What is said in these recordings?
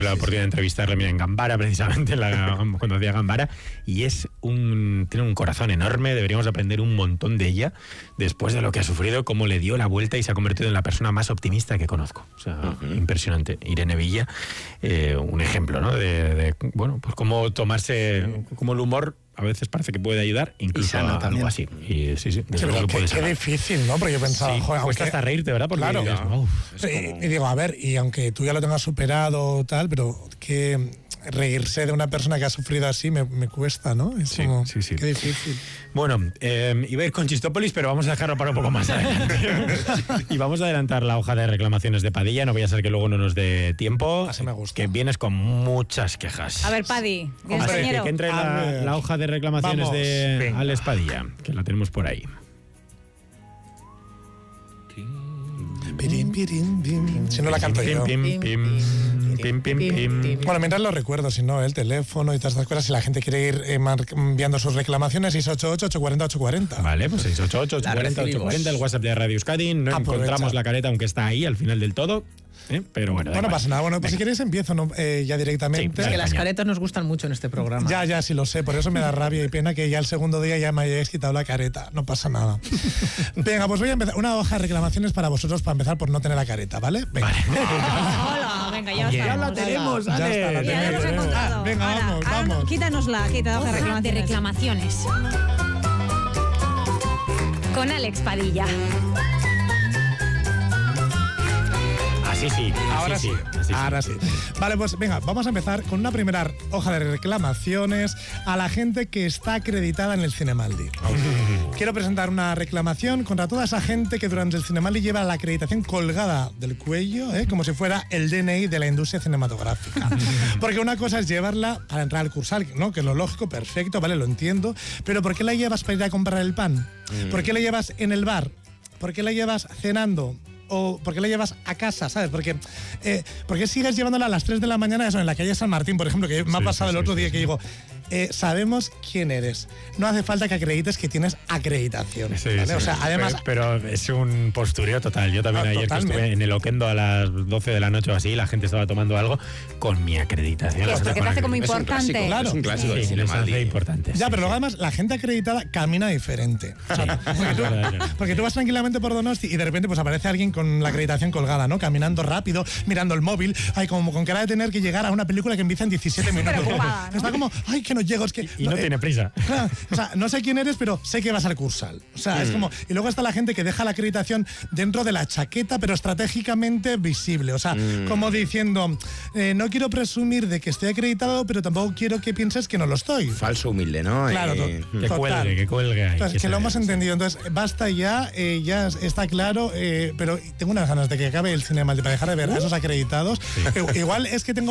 la oportunidad de entrevistarle, mira, en Gambara, precisamente, cuando hacía Gambara, y tiene un corazón enorme, deberíamos aprender un montón de ella, después de lo que ha sufrido, cómo le dio la vuelta y se ha convertido en la persona más optimista que conozco. O sea, impresionante. Irene Villa, un ejemplo, ¿no? Bueno, pues cómo tomarse, cómo el humor a veces parece que puede ayudar, incluso a algo así. Y sí, qué difícil, ¿no? Porque yo pensaba, sí, joder, cuesta hasta reírte, ¿verdad? Porque claro. Y digo, a ver, y aunque tú ya lo tengas superado, tal, pero que reírse de una persona que ha sufrido así me cuesta, ¿no? Es sí, como, sí. Qué difícil. Bueno, iba a ir con Chistópolis, pero vamos a dejarlo para un poco más adelante. Y vamos a adelantar la hoja de reclamaciones de Padilla, no vaya a ser que luego no nos dé tiempo. Así me gusta. Que vienes con muchas quejas. A ver, Padi, que entre la hoja de reclamaciones de Alex Padilla, que la tenemos por ahí. Si no la canto yo. Bueno, mientras lo recuerdo, si no, el teléfono y todas estas cosas, si la gente quiere ir enviando sus reclamaciones, 688-840-840. Vale, pues 688-840-840, el WhatsApp de Radio Euskadi. No encontramos la careta, aunque está ahí al final del todo. Pero bueno, no pasa nada. Bueno, pues si queréis empiezo ya directamente. Sí, que las caretas nos gustan mucho en este programa. Ya, sí lo sé. Por eso me da rabia y pena que ya el segundo día ya me hayáis quitado la careta. No pasa nada. Venga, pues voy a empezar. Una hoja de reclamaciones para vosotros para empezar por no tener la careta, ¿vale? Venga. Vale. Hola, venga, ya la tenemos, ya está, la hemos encontrado. Venga, vamos. Quítanosla, hoja de reclamaciones. Con Alex Padilla. Sí. Ahora sí. Vale, pues venga, vamos a empezar con una primera hoja de reclamaciones a la gente que está acreditada en el Cinemaldi. Quiero presentar una reclamación contra toda esa gente que durante el Cinemaldi lleva la acreditación colgada del cuello, como si fuera el DNI de la industria cinematográfica. Porque una cosa es llevarla para entrar al cursal, ¿no? Que es lo lógico, perfecto, vale, lo entiendo. Pero ¿por qué la llevas para ir a comprar el pan? ¿Por qué la llevas en el bar? ¿Por qué la llevas cenando? ¿O por qué la llevas a casa, sabes? ¿Por qué sigues llevándola a las 3 de la mañana eso, en la calle San Martín, por ejemplo, que me ha pasado el otro día que digo, sabemos quién eres. No hace falta que acredites que tienes acreditación. ¿Vale? O sea, además... Pero es un postureo total. Yo también ayer que estuve en el Oquendo a las 12 de la noche o así, la gente estaba tomando algo con mi acreditación. ¿Qué es? Porque te hace como importante. Claro. Es un clásico del Cinemaldi. Importante. Ya, pero luego además la gente acreditada camina diferente. O sea, porque tú vas tranquilamente por Donosti y de repente pues aparece alguien con la acreditación colgada, ¿no? Caminando rápido, mirando el móvil, como con cara de tener que llegar a una película que empieza en 17 minutos. Preocupada, ¿no? Está como, ay, que no llego, es que... Y no tiene prisa. Claro, o sea, no sé quién eres, pero sé que vas al cursal. O sea, es como... Y luego está la gente que deja la acreditación dentro de la chaqueta, pero estratégicamente visible. O sea, como diciendo, no quiero presumir de que estoy acreditado, pero tampoco quiero que pienses que no lo estoy. Falso humilde, ¿no? Claro, que cuelgue ahí. Entonces, que lo hemos entendido. Entonces, basta ya, ya está claro, pero tengo unas ganas de que acabe el Cinemaldi para dejar de ver a esos acreditados. Igual es que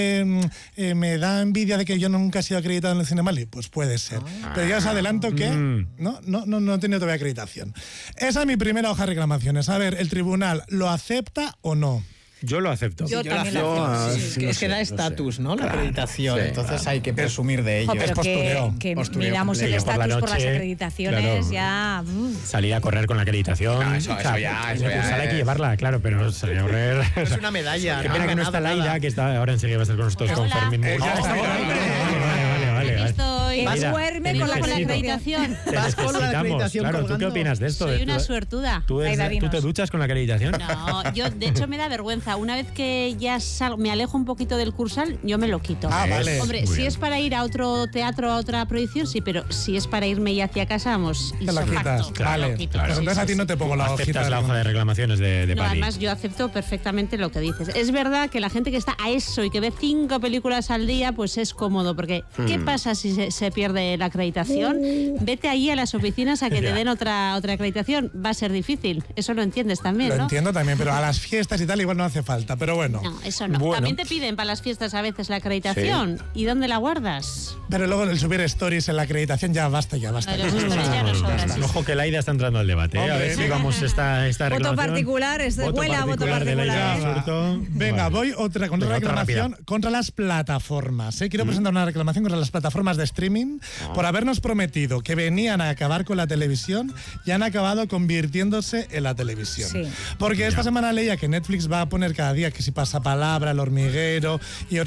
me da envidia de que yo nunca he sido acreditado en el Cinemaldi. Pues puede ser. Pero ya os adelanto que no he tenido todavía acreditación. Esa es mi primera hoja de reclamaciones. A ver, ¿el tribunal lo acepta o no? Yo lo acepto. Yo también lo acepto. Es que da estatus, ¿no? La acreditación. Sí, entonces hay que presumir de ello. Pero es postureo. que Postureo. miramos el estatus por las acreditaciones, ya... Salir a correr con la acreditación. Eso ya. Hay que llevarla, claro, pero salir a correr... Es una medalla. Qué pena que no está Laida, que está ahora enseguida va a estar con nosotros con Fermín. Vas duerme con la acreditación. Vas con la acreditación Claro, colgando. ¿tú qué opinas de esto? Soy una suertuda. ¿Tú te duchas con la acreditación? No, yo de hecho me da vergüenza. Una vez que ya me alejo un poquito del cursal, yo me lo quito. Vale. Hombre, si es para ir a otro teatro, a otra proyección, sí, pero si es para irme ya hacia casa, vamos, te lo quitas. Vale. Pues entonces a ti no te pongo la hojita. Aceptas la hoja de reclamaciones de No, Paddy. además yo acepto perfectamente lo que dices. Es verdad que la gente que está a eso y que ve 5 películas al día, pues es cómodo, porque ¿qué pasa si se pierde la acreditación? Vete ahí a las oficinas a que te den otra acreditación. Va a ser difícil. Eso lo entiendes también, ¿no? Lo entiendo también, pero a las fiestas y tal igual no hace falta, pero bueno. No, eso no. Bueno. También te piden para las fiestas a veces la acreditación. Sí. ¿Y dónde la guardas? Pero luego el subir stories en la acreditación ya basta. Las stories ya no sobran, sí. Ojo que Laida está entrando al debate. A ver si vamos esta reclamación. Voto particular, huele a voto de Laida particular. Basurto. Venga, voy contra reclamación rápida. contra las plataformas. Quiero presentar una reclamación contra las plataformas de streaming por habernos prometido que venían a acabar con la televisión y han acabado convirtiéndose en la televisión. Sí. Porque esta semana leía que Netflix va a poner cada día que si pasa palabra, El Hormiguero y otras